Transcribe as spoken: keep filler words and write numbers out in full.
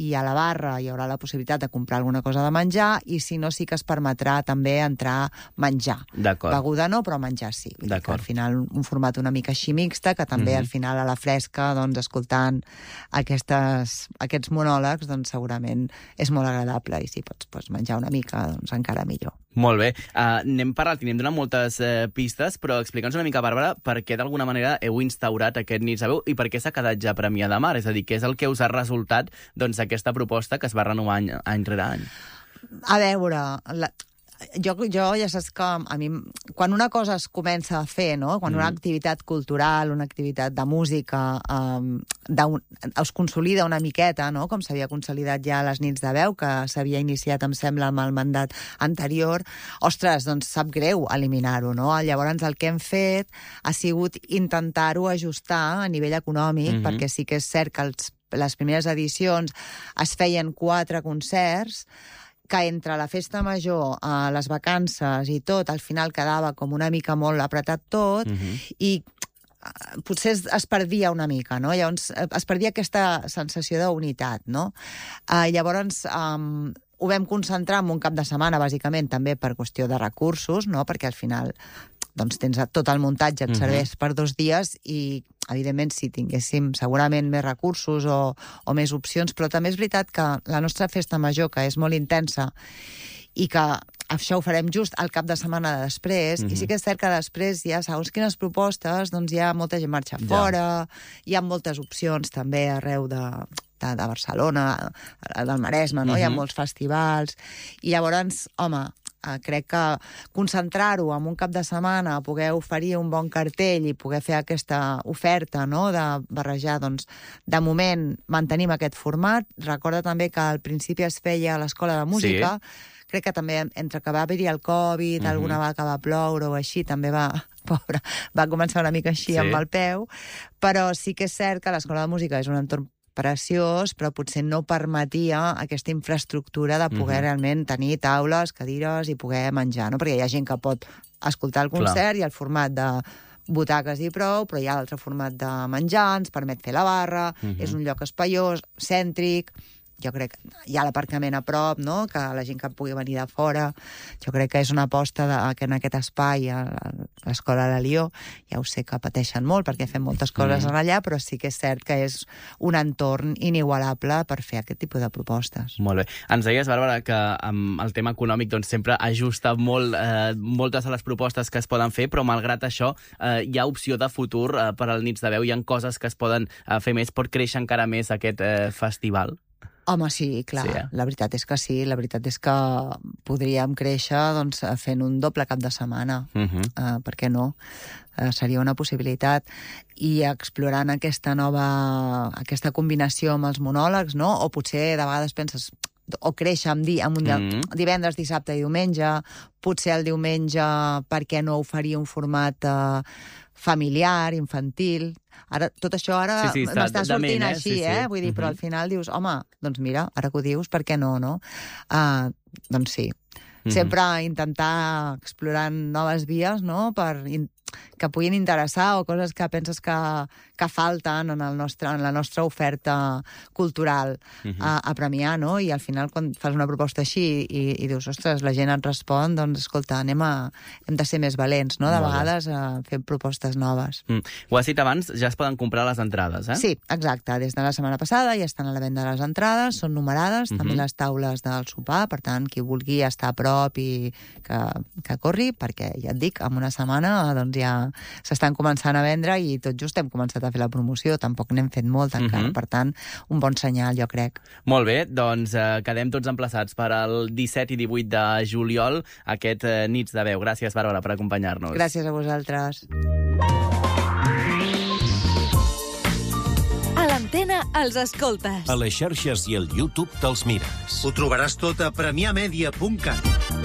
i a la barra hi haurà la possibilitat de comprar alguna cosa de menjar, i si no, sí que es permetrà també entrar menjar. Beguda no, però menjar sí. Vull dir que al final un format una mica així mixta, que també mm-hmm. al final a la fresca, doncs, escoltant aquestes, aquests monòlegs, doncs segurament és molt agradable, i si pots pues, menjar una mica, doncs encara millor. Molt bé. Uh, n'hem parlat i n'hem donat moltes uh, pistes, però explica'ns una mica, Bàrbara, per què d'alguna manera heu instaurat aquest Nits de Veu i per què s'ha quedat ja Premià de Mar? És a dir, què és el que us ha resultat doncs, aquesta proposta que es va renovar any, any rere any? A veure... La... Jo, jo ja saps que a mi, quan una cosa es comença a fer, no? Quan mm. una activitat cultural, una activitat de música um, es consolida una miqueta, no? Com s'havia consolidat ja les Nits de Veu, que s'havia iniciat, em sembla, amb el mandat anterior, ostres, doncs sap greu eliminar-ho, no? Llavors el que hem fet ha sigut intentar-ho ajustar a nivell econòmic, mm-hmm. perquè sí que és cert que els, les primeres edicions es feien quatre concerts, que entre la festa major, eh, les vacances i tot, al final quedava com una mica molt apretat tot, uh-huh. i eh, potser es, es perdia una mica, no? Llavors es perdia aquesta sensació d'unitat, no? Eh, llavors... Eh, ho vam concentrar en un cap de setmana, bàsicament, també per qüestió de recursos, no? Perquè al final doncs, tens tot el muntatge, et serveix uh-huh. per dos dies i, evidentment, si tinguéssim segurament més recursos o, o més opcions, però també és veritat que la nostra festa major, que és molt intensa, i que això ho farem just al cap de setmana de després, uh-huh. i sí que és cert que després hi ha, segons quines propostes, doncs hi ha molta gent marxa fora, ja. hi ha moltes opcions també arreu de... de Barcelona, del Maresme, no? Uh-huh. Hi ha molts festivals, i llavors, home, eh, crec que concentrar-ho en un cap de setmana, poder oferir un bon cartell i poder fer aquesta oferta, no?, de barrejar, doncs, de moment mantenim aquest format. Recorda també que al principi es feia a l'Escola de Música, sí. Crec que també entre que va haver-hi el Covid, uh-huh. alguna vegada que va ploure o així, també va, pobre, va començar una mica així sí. amb el peu, però sí que és cert que l'Escola de Música és un entorn preciós, però potser no permetia aquesta infraestructura de poder uh-huh. realment tenir taules, cadires i poder menjar, no? Perquè hi ha gent que pot escoltar el concert Clar. I el format de butaques i prou, però hi ha l'altre format de menjar, ens permet fer la barra, uh-huh. és un lloc espaiós, cèntric, jo crec que hi ha l'aparcament a prop, no?, que la gent que pugui venir de fora, jo crec que és una aposta de, que en aquest espai, a l'Escola de Lió, ja ho sé que pateixen molt perquè fem moltes coses mm. allà, però sí que és cert que és un entorn inigualable per fer aquest tipus de propostes. Molt bé. Ens deies, Bàrbara, que amb el tema econòmic doncs, sempre ajusta molt eh, moltes de les propostes que es poden fer, però malgrat això eh, hi ha opció de futur eh, per al Nits de Veu, hi ha coses que es poden eh, fer més, pot créixer encara més aquest eh, festival? Home, sí, clar, sí, eh? La veritat és que sí, la veritat és que podríem créixer doncs, fent un doble cap de setmana, uh-huh. uh, per què no? Uh, seria una possibilitat, i explorant aquesta nova, aquesta combinació amb els monòlegs, no? O potser de vegades penses, o créixer amb, di, amb un mm-hmm. divendres, dissabte i diumenge, potser el diumenge, per què no oferir un format uh, familiar, infantil. Ara, tot això ara sí, sí, m'està sortint eh? així, sí, sí. eh? Vull dir, uh-huh. però al final dius, home, doncs mira, ara que ho dius, per què no, no? Uh, doncs sí. Uh-huh. Sempre intentar explorar noves vies, no?, per in- que puguin interessar o coses que penses que, que falten en, el nostre, en la nostra oferta cultural uh-huh. a, a premiar, no? I al final, quan fas una proposta així i, i dius, ostres, la gent et respon, doncs, escolta, anem a, hem de ser més valents, no?, de Molt vegades a fer propostes noves. Mm. Ho has dit abans, ja es poden comprar les entrades, eh? Sí, exacte. Des de la setmana passada ja estan a la venda les entrades, són numerades, uh-huh. també les taules del sopar, per tant, qui vulgui estar a prop i que, que corri, perquè, ja et dic, en una setmana, doncs, ja s'estan començant a vendre i tot just hem començat a fer la promoció, tampoc n'hem fet molt encara, uh-huh. per tant, un bon senyal, jo crec. Molt bé, doncs eh, quedem tots emplaçats per al disset i divuit de juliol, aquest eh, Nits de Veu. Gràcies, Bàrbara, per acompanyar-nos. Gràcies a vosaltres. A l'antena els escoltes. A les xarxes i al YouTube te'ls mires. Ho trobaràs tot a premià media punt cat.